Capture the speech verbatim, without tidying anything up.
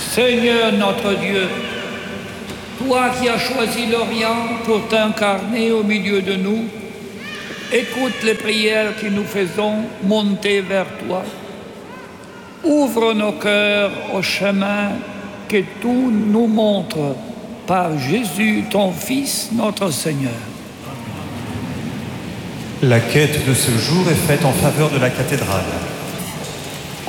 Seigneur notre Dieu, toi qui as choisi l'Orient pour t'incarner au milieu de nous, écoute les prières que nous faisons monter vers toi. Ouvre nos cœurs au chemin que tu nous montres par Jésus, ton Fils, notre Seigneur. La quête de ce jour est faite en faveur de la cathédrale.